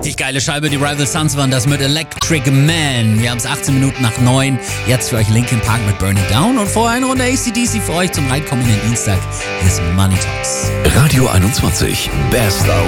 Richtig geile Scheibe, die Rival Sons waren das mit Electric Man. Wir haben es 18 Minuten nach 9. Jetzt für euch Linkin Park mit Burn It Down und vorher eine Runde AC/DC für euch zum reinkommenden Dienstag. Hier ist Money Talks. Radio 21, Best